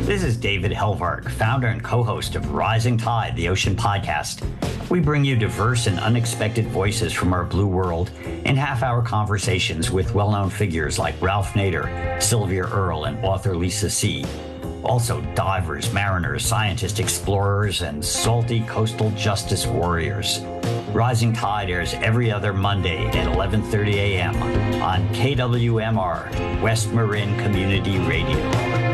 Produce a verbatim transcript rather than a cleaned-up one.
This is David Helvark, founder and co-host of Rising Tide, the Ocean Podcast. We bring you diverse and unexpected voices from our blue world in half-hour conversations with well-known figures like Ralph Nader, Sylvia Earle, and author Lisa See. Also divers, mariners, scientists, explorers, and salty coastal justice warriors. Rising Tide airs every other Monday at eleven thirty a.m. on K W M R, West Marin Community Radio.